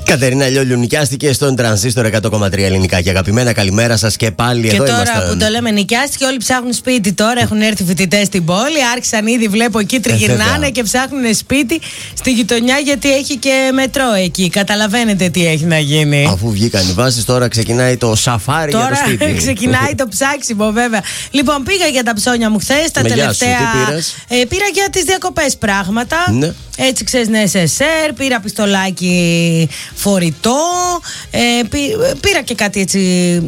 Κατερίνα Λιόλιου νοικιάστηκε στον Τρανζίστορ 100,3 ελληνικά. Και αγαπημένα, καλημέρα σας και πάλι και εδώ τώρα είμαστε. Που το λέμε νοικιάστηκε, όλοι ψάχνουν σπίτι τώρα. Έχουν έρθει φοιτητές στην πόλη. Άρχισαν ήδη, βλέπω εκεί τριγυρνάνε και ψάχνουν σπίτι στη γειτονιά γιατί έχει και μετρό εκεί. Καταλαβαίνετε τι έχει να γίνει. Αφού βγήκαν οι βάσεις, τώρα ξεκινάει το σαφάρι τώρα για το σπίτι. Ξεκινάει το ψάξιμο, βέβαια. Λοιπόν, πήγα για τα ψώνια μου χθες. Τα τελευταία. Πήρα για τις διακοπές πράγματα. Ναι. Έτσι ξέρεις, SSR, πήρα πιστολάκι φορητό, πήρα και κάτι έτσι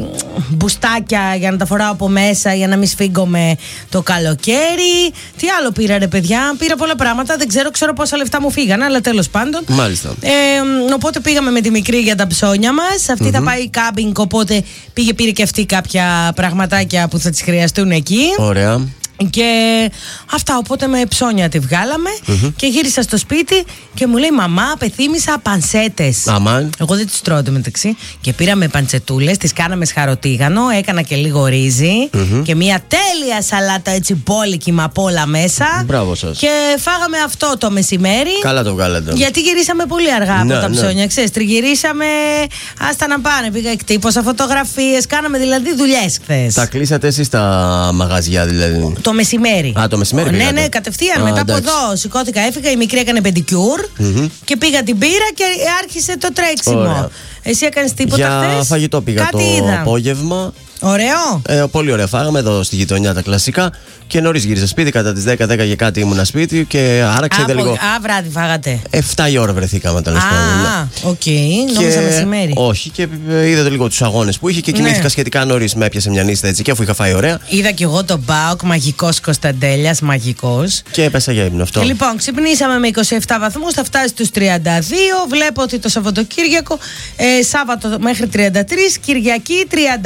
μπουστάκια για να τα φοράω από μέσα για να μην σφίγγομαι το καλοκαίρι. Τι άλλο πήρα ρε παιδιά, πήρα πολλά πράγματα, δεν ξέρω πόσα λεφτά μου φύγανε, αλλά τέλος πάντων. Μάλιστα. Οπότε πήγαμε με τη μικρή για τα ψώνια μας, αυτή θα πάει κάμπινγκ, οπότε πήρε και αυτή κάποια πραγματάκια που θα τις χρειαστούν εκεί. Ωραία. Και αυτά, οπότε με ψώνια τη βγάλαμε και γύρισα στο σπίτι και μου λέει μαμά, απεθύμησα πανσέτες. Αμάν. Εγώ δεν τις τρώω μεταξύ. Και πήραμε παντσετούλες, τις κάναμε σχαροτίγανο, έκανα και λίγο ρύζι και μια τέλεια σαλάτα έτσι μπόλικη με απ' όλα μέσα. Μπράβο σας. Και φάγαμε αυτό το μεσημέρι. Καλά το βγάλατε. Γιατί γυρίσαμε πολύ αργά από τα ψώνια, ξέρεις. Τριγυρίσαμε, άστα να πάνε. Πήγα, εκτύπωσα φωτογραφίες, κάναμε δηλαδή δουλειές χθες. Τα κλείσατε εσείς τα μαγαζιά δηλαδή? Το μεσημέρι. Το μεσημέρι. Ναι, κατευθείαν. Μετά από εδώ σηκώθηκα, έφυγα. Η μικρή έκανε πεντικιούρ και πήγα την πήρα και άρχισε το τρέξιμο. Ωραία. Εσύ έκανες τίποτα χθες? Για φαγητό πήγα το απόγευμα. Ωραίο. Πολύ ωραία. Φάγαμε εδώ στη γειτονιά τα κλασικά. Και νωρίς γύρισα σπίτι, κατά τις 10 και κάτι ήμουνα σπίτι και άραξε λίγο. Βράδυ φάγατε. 7 η ώρα βρεθήκαμε τέλος πάντων. Οκ, νόμιζα μεσημέρι. Όχι, και είδατε λίγο τους αγώνες που είχε και κοιμήθηκα σχετικά νωρίς. Με έπιασε μια νύστα έτσι και αφού είχα φάει ωραία. Είδα κι εγώ τον ΠΑΟΚ, μαγικός Κωνσταντέλιας, μαγικός. Και έπεσα για ύπνο αυτό. Και λοιπόν, ξυπνήσαμε με 27 βαθμούς, θα φτάσει στους 32. Βλέπω ότι το Σαββατοκύριακο, Σάββατο μέχρι 33, Κυριακή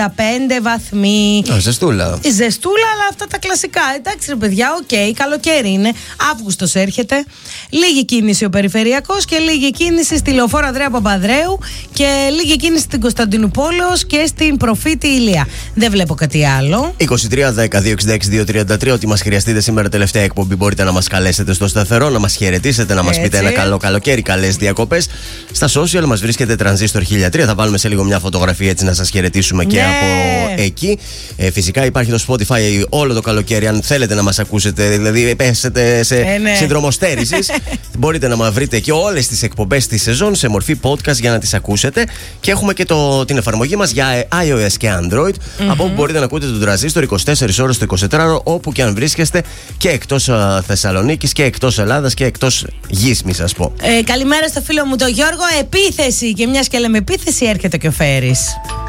35 βαθμοί. Ζεστούλα. Ζεστούλα, αλλά αυτά τα κλασικά. Εντάξει, ρε παιδιά, καλοκαίρι είναι. Αύγουστος έρχεται. Λίγη κίνηση ο περιφερειακός και λίγη κίνηση στη Λεωφόρο Ανδρέα Παπανδρέου και λίγη κίνηση στην Κωνσταντινούπολεως και στην Προφήτη Ηλία. Δεν βλέπω κάτι άλλο. 23-10-266-233. Ότι μας χρειαστείτε σήμερα τελευταία εκπομπή, μπορείτε να μας καλέσετε στο σταθερό, να μας χαιρετήσετε, να μας πείτε ένα καλό καλοκαίρι, καλές διακοπές. Στα social μας βρίσκεται Τρανζίστορ 1003. Θα βάλουμε σε λίγο μια φωτογραφία έτσι να σας χαιρετήσουμε και από εκεί. Φυσικά υπάρχει το Spotify όλο το καλοκαίρι. Αν θέλετε να μας ακούσετε, δηλαδή πέσετε σε σύνδρομο στέρησης, μπορείτε να μας βρείτε και όλες τις εκπομπές της σεζόν σε μορφή podcast για να τις ακούσετε. Και έχουμε και την εφαρμογή μας για iOS και Android, από όπου μπορείτε να ακούτε τον Τρανζίστορ 24 ώρες το 24ωρο, όπου και αν βρίσκεστε, και εκτός Θεσσαλονίκης και εκτός Ελλάδας και εκτός γης, μη σας πω. Καλημέρα στο φίλο μου τον Γιώργο. Επίθεση, και μιας και λέμε επίθεση, έρχεται και ο Φέρης.